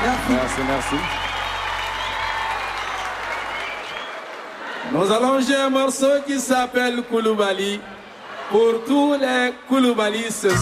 Merci. Nous allons jouer un morceau qui s'appelle Koulibaly pour tous les Koulibalys.